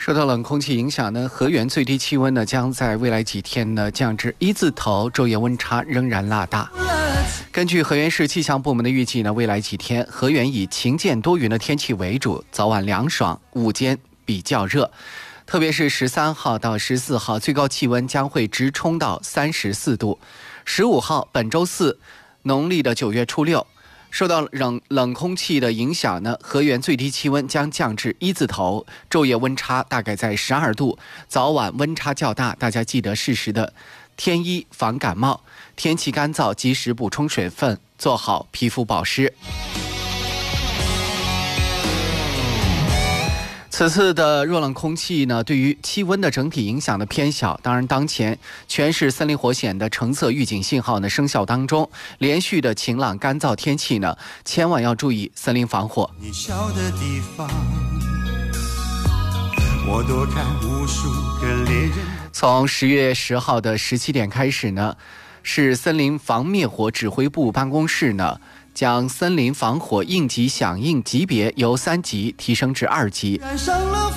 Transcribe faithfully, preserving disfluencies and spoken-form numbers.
受到冷空气影响呢，河源最低气温呢将在未来几天呢降至一字头，昼夜温差仍然拉大。根据河源市气象部门的预计呢，未来几天河源以晴见多云的天气为主，早晚凉爽，午间比较热。特别是十三号到十四号，最高气温将会直冲到三十四度。十五号，本周四，农历的九月初六。受到冷冷空气的影响呢，河源最低气温将降至一字头，昼夜温差大概在十二度，早晚温差较大，大家记得适时的添衣防感冒，天气干燥，及时补充水分，做好皮肤保湿。此次的弱冷空气呢，对于气温的整体影响的偏小。当然，当前全市森林火险的橙色预警信号呢生效当中，连续的晴朗干燥天气呢，千万要注意森林防火。你笑的地方，我多看无数个猎人。从十月十号的十七点开始呢，市森林防灭火指挥部办公室呢，将森林防火应急响应级别由三级提升至二级。